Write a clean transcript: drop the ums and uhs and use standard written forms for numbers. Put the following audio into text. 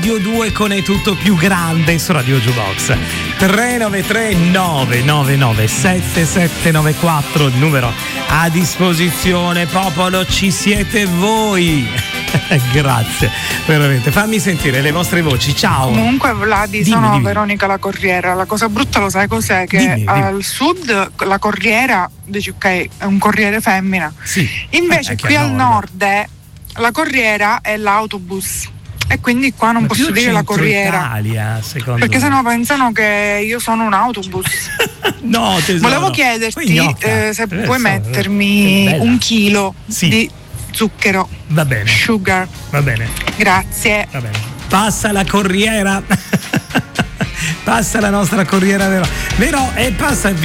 Radio 2 con È tutto più grande su Radio Jukebox. 393 999 7794, il numero a disposizione. Popolo, ci siete voi. Grazie, veramente. Fammi sentire le vostre voci. Ciao. Comunque, Vladi, sono Veronica la Corriera. La cosa brutta, lo sai cos'è? Che dimmi. Al sud la corriera, dici ok, è un corriere femmina. Sì. Invece qui al nord la corriera è l'autobus. E quindi qua non posso dire la corriera. Italia, secondo perché me. sennò pensano che io sono un autobus. No, tesoro. Volevo chiederti se puoi mettermi un chilo di zucchero. Va bene. Sugar. Va bene. Grazie. Va bene. Passa la corriera. Passa la nostra corriera, vero? E passa